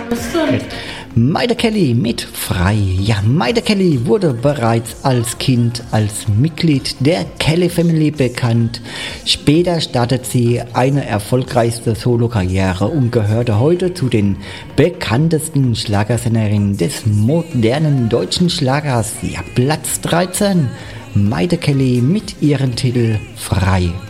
Maida Kelly mit Frei. Ja, Maida Kelly wurde bereits als Kind als Mitglied der Kelly Family bekannt. Später startet sie eine erfolgreichste Solokarriere und gehörte heute zu den bekanntesten Schlagersängerinnen des modernen deutschen Schlagers. Ja, Platz 13. Maida Kelly mit ihrem Titel Frei.